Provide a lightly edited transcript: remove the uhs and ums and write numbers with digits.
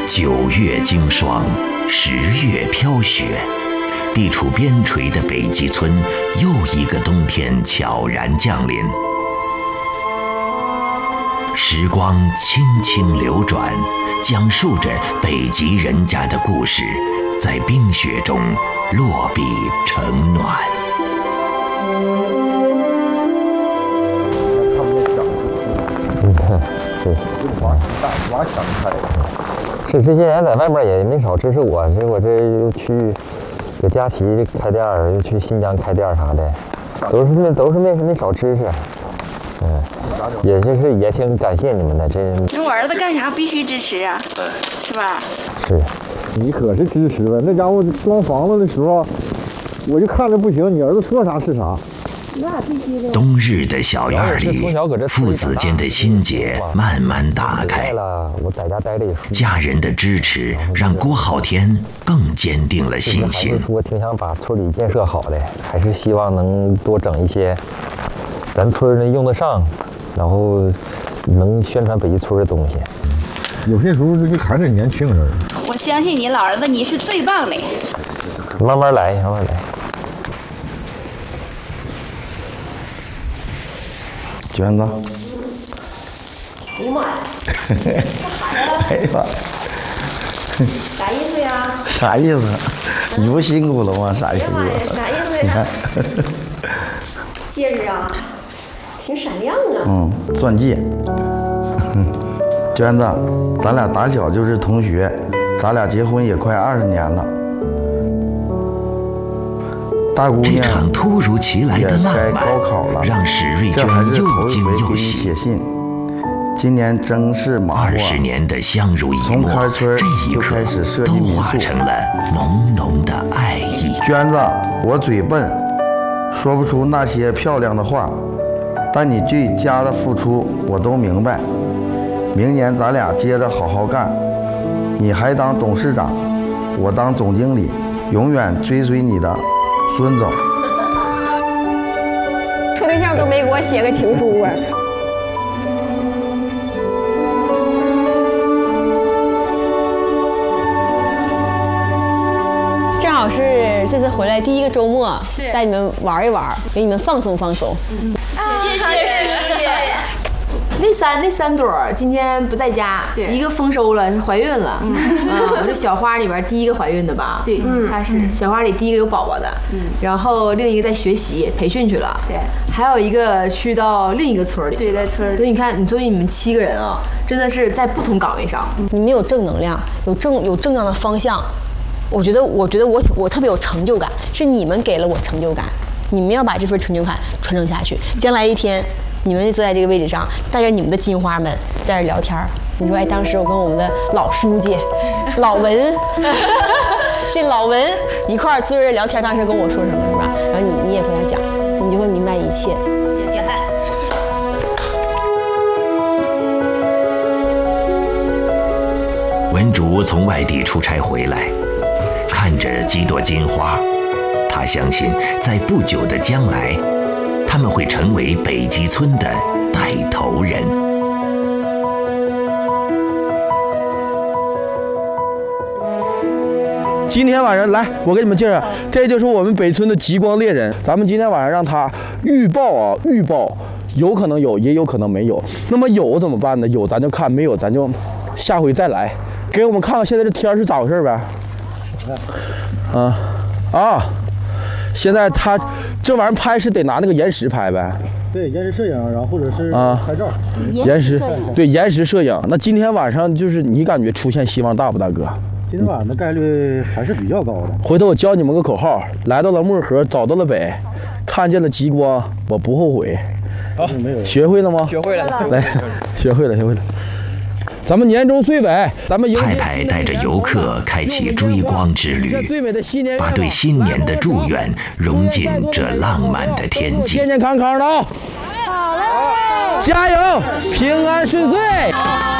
9月经霜，10月飘雪，地处边陲的北极村又一个冬天悄然降临。时光轻轻流转，讲述着北极人家的故事，在冰雪中落笔成暖。 挖想开。 是这些年在外面也没少支持我，我这又去给佳琪开店，又去新疆开店啥的，都是没少支持。也挺感谢你们的。 那我儿子干啥必须支持啊，是吧？ 是。 你可是支持了，那家伙装房子的时候，我就看着不行，你儿子说啥是啥。 冬日的小院里，父子间的心结慢慢打开。家人的支持让郭浩天更坚定了信心。 我挺想把村里建设好的，还是希望能多整一些咱村人用得上，然后能宣传北极村的东西。 有些时候就还是年轻人。 我相信你老儿子，你是最棒的。 慢慢来，慢慢来。 娟子， 哎呀妈呀！ 哎呀， 啥意思呀？ 啥意思？你不辛苦了吗？啥意思？ 哎呀妈呀，啥意思呀？戒指啊，挺闪亮啊。 钻戒。娟子，咱俩打小就是同学，咱俩结婚也快20年了。大姑娘， 这场突如其来的浪漫高考了， 让史瑞娟又惊又喜。 写信，今年正是马过 20年的相濡以从沫， 开春这一就刻开始设计都民宿， 化成了浓浓的爱意。 娟子，我嘴笨，说不出那些漂亮的话，但你对家的付出我都明白。明年咱俩接着好好干，你还当董事长，我当总经理，永远追随你的孙总。 处对象都没给我写个情书啊！正好是这次回来第一个周末，带你们玩一玩，给你们放松放松。 谢谢师姐。 那三朵今天不在家，一个丰收了，是怀孕了。我这小花里边第一个怀孕的吧？ 对，她是小花里第一个有宝宝的。然后另一个在学习培训去了。 对， 还有一个去到另一个村里。 对，在村里。 所以你看，所以你们7个人啊，真的是在不同岗位上。 你们有正能量，有正向的方向。我觉得我特别有成就感，是你们给了我成就感，你们要把这份成就感传承下去。将来一天，你们坐在这个位置上，带着你们的金花们在这聊天儿。你说，哎，当时我跟我们的老书记老文，这老文一块儿坐着聊天，当时跟我说什么是吧？然后你也和他讲，你就会明白一切。 别害。 文竹从外地出差回来，看着几朵金花，他相信在不久的将来，他们会成为北极村的带头人。 今天晚上来，我给你们介绍，这就是我们北村的极光猎人。咱们今天晚上让他预报，有可能有，也有可能没有。那么有怎么办呢？有咱就看，没有咱就下回再来。给我们看看现在这天是咋回事呗？现在他这玩意儿拍是得拿那个延时拍呗？ 对，延时摄影，然后或者是拍照。 延时对延时摄影。那今天晚上就是你感觉出现希望大不大，哥？ 今天晚上的概率还是比较高的。 回头我教你们个口号：来到了漠河，找到了北，看见了极光，我不后悔。好，学会了吗？ 学会了。 来，学会了。咱们年终岁尾，咱们派派带着游客开启追光之旅，把对新年的祝愿融进这浪漫的天际。 健健康康的啊！好嘞，加油，平安顺遂。